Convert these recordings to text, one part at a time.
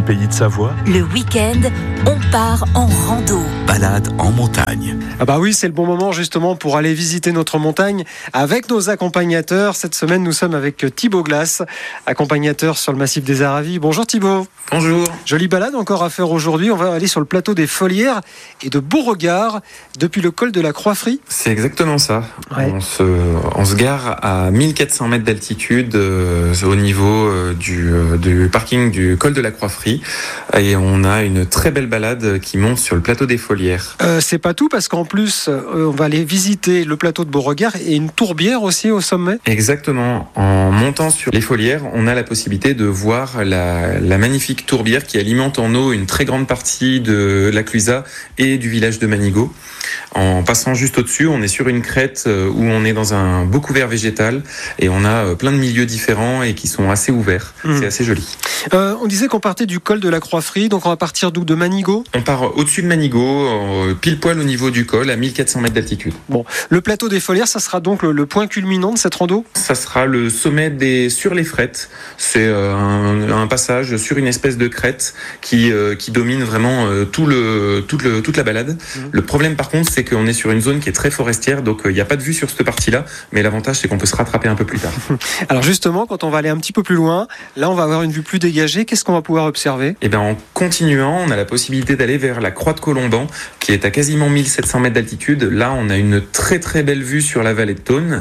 Pays de Savoie. Le week-end, on part en rando. Balade en montagne. Ah bah oui, c'est le bon moment justement pour aller visiter notre montagne avec nos accompagnateurs. Cette semaine, nous sommes avec Thibaut Glass, accompagnateur sur le massif des Aravis. Bonjour Thibaut. Bonjour. Jolie balade encore à faire aujourd'hui. On va aller sur le plateau des Folières et de Beauregard depuis le col de la Croix-Frie. C'est exactement ça. Ouais. On se gare à 1400 mètres d'altitude au niveau du parking du col de la Croix-Frie et on a une très belle balade qui monte sur le plateau des Folières. C'est pas tout parce qu'en plus, on va aller visiter le plateau de Beauregard et une tourbière aussi au sommet. Exactement. En montant sur les Folières, on a la possibilité de voir la magnifique tourbière qui alimente en eau une très grande partie de la Clusa et du village de Manigot. En passant juste au-dessus, on est sur une crête où on est dans un beau couvert végétal et on a plein de milieux différents et qui sont assez ouverts. C'est assez joli. On disait qu'on partait du col de la Croix-Frie, donc on va partir d'où? De Manigot? On part au-dessus de Manigot, pile poil au niveau du col, à 1400 mètres d'altitude. Bon, le plateau des Folières, ça sera donc le point culminant de cette rando? Ça sera le sommet sur les frettes. C'est un passage sur une espèce de crête qui domine vraiment toute la balade. Le problème par contre, c'est qu'on est sur une zone qui est très forestière, donc il n'y a pas de vue sur cette partie-là, mais l'avantage c'est qu'on peut se rattraper un peu plus tard. Alors justement, quand on va aller un petit peu plus loin, là on va avoir une vue plus dégagée. Qu'est-ce qu'on va pouvoir observer? Et bien en continuant, on a la possibilité d'aller vers la croix de Colomban, qui est à quasiment 1700 mètres d'altitude. Là, on a une très très belle vue sur la vallée de Thônes.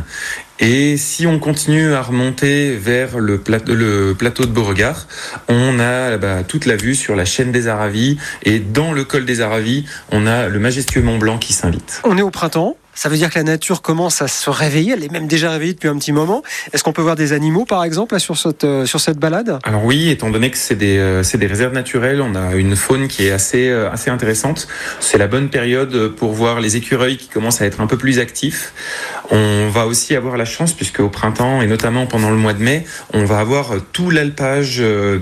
Et si on continue à remonter vers le plateau de Beauregard, on a toute la vue sur la chaîne des Aravis. Et dans le col des Aravis, on a le majestueux Mont Blanc qui s'invite. On est au printemps. Ça veut dire que la nature commence à se réveiller. Elle est même déjà réveillée depuis un petit moment. Est-ce qu'on peut voir des animaux, par exemple, là, sur cette balade? Alors oui, étant donné que c'est des réserves naturelles, on a une faune qui est assez intéressante. C'est la bonne période pour voir les écureuils qui commencent à être un peu plus actifs. On va aussi avoir la chance, puisque au printemps, et notamment pendant le mois de mai, on va avoir tout l'alpage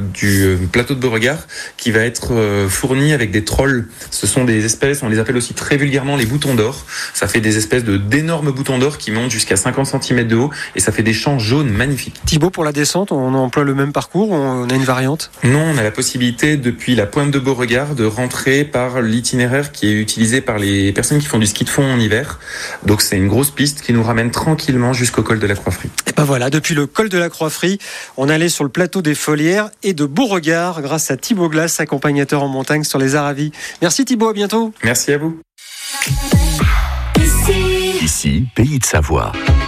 du plateau de Beauregard qui va être fourni avec des trolls. Ce sont des espèces, on les appelle aussi très vulgairement les boutons d'or. Ça fait des espèces d'énormes boutons d'or qui montent jusqu'à 50 cm de haut et ça fait des champs jaunes magnifiques. Thibaut, pour la descente, on emploie le même parcours ou on a une variante? Non, on a la possibilité depuis la pointe de Beauregard de rentrer par l'itinéraire qui est utilisé par les personnes qui font du ski de fond en hiver. Donc c'est une grosse piste qui nous ramène tranquillement jusqu'au col de la Croix-Frie. Et ben voilà, depuis le col de la Croix-Frie, on allait sur le plateau des Folières et de Beauregard grâce à Thibaut Glass, accompagnateur en montagne sur les Aravis. Merci Thibaut, à bientôt. Merci à vous. Ici, Pays de Savoie.